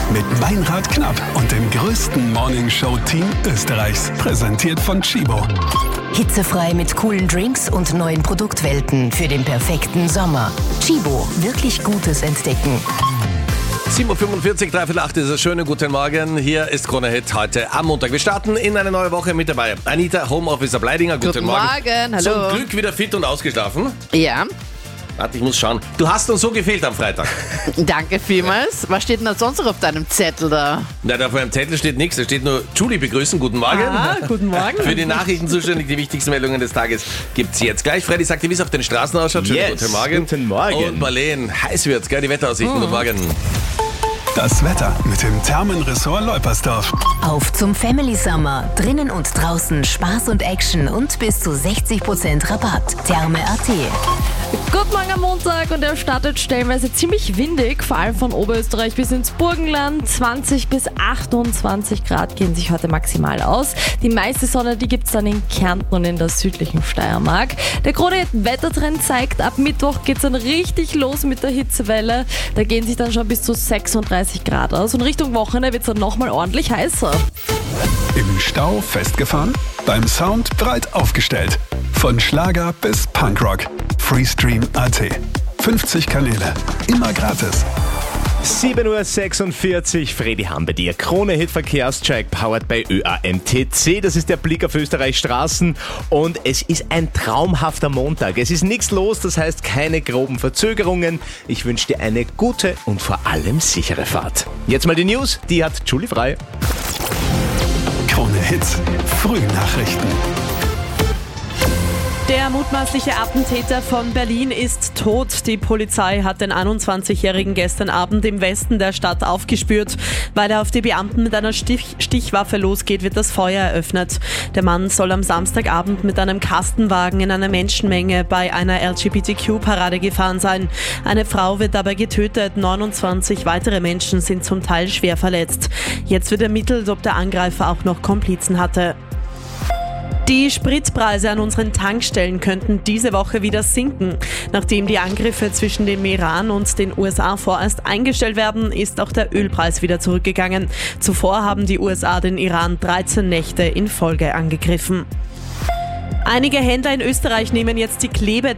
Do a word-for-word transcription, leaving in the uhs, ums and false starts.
Mit Meinrad Knapp und dem größten Morning-Show-Team Österreichs. Präsentiert von Chibo. Hitzefrei mit coolen Drinks und neuen Produktwelten für den perfekten Sommer. Chibo, wirklich Gutes entdecken. sieben Uhr fünfundvierzig, dreiviertel acht ist es. Schönen guten Morgen. Hier ist Krone Hit heute am Montag. Wir starten in eine neue Woche mit dabei. Anita, Homeofficer Bleidinger, guten, Guten Morgen. Morgen, hallo. Zum Glück wieder fit und ausgeschlafen. Ja, Warte, ich muss schauen. Du hast uns so gefehlt am Freitag. danke vielmals. Was steht denn da sonst noch auf deinem Zettel da? Na, da auf meinem Zettel steht nichts. Da steht nur Julie begrüßen. Guten Morgen. Ah, guten Morgen. Für die Nachrichten zuständig, die wichtigsten Meldungen des Tages gibt's jetzt gleich. Freddy sagt dir, wie es auf den Straßen ausschaut. Schönen Yes, guten Morgen. guten Morgen. Und Marleen, heiß wird's, gell? Die Wetteraussichten. Mhm. Guten Morgen. Das Wetter mit dem Thermenressort Leupersdorf. Auf zum Family Summer. Drinnen und draußen Spaß und Action und bis zu sechzig Prozent Rabatt. Therme.at. Guten Morgen am Montag und er startet stellenweise ziemlich windig, vor allem von Oberösterreich bis ins Burgenland. zwanzig bis achtundzwanzig Grad gehen sich heute maximal aus. Die meiste Sonne, die gibt's dann in Kärnten und in der südlichen Steiermark. Der Krone-Wettertrend zeigt, ab Mittwoch geht's dann richtig los mit der Hitzewelle. Da gehen sich dann schon bis zu sechsunddreißig Grad aus und Richtung Wochenende wird's dann nochmal ordentlich heißer. Im Stau festgefahren? Beim Sound breit aufgestellt. Von Schlager bis Punkrock. Freestream Punkt at. fünfzig Kanäle. Immer gratis. sieben Uhr sechsundvierzig, Freddy Ham bei dir. Krone-Hit Verkehrscheck, powered by Ö A M T C. Das ist der Blick auf Österreichs Straßen und es ist ein traumhafter Montag. Es ist nichts los, das heißt keine groben Verzögerungen. Ich wünsche dir eine gute und vor allem sichere Fahrt. Jetzt mal die News, die hat Julie frei. Krone Hits. Frühnachrichten. Der mutmaßliche Attentäter von Berlin ist tot. Die Polizei hat den einundzwanzigjährigen gestern Abend im Westen der Stadt aufgespürt. Weil er auf die Beamten mit einer Stich- Stichwaffe losgeht, wird das Feuer eröffnet. Der Mann soll am Samstagabend mit einem Kastenwagen in einer Menschenmenge bei einer L G B T Q-Parade gefahren sein. Eine Frau wird dabei getötet, neunundzwanzig weitere Menschen sind zum Teil schwer verletzt. Jetzt wird ermittelt, ob der Angreifer auch noch Komplizen hatte. Die Spritpreise an unseren Tankstellen könnten diese Woche wieder sinken. Nachdem die Angriffe zwischen dem Iran und den U S A vorerst eingestellt werden, ist auch der Ölpreis wieder zurückgegangen. Zuvor haben die U S A den Iran dreizehn Nächte in Folge angegriffen. Einige Händler in Österreich nehmen jetzt die Klebe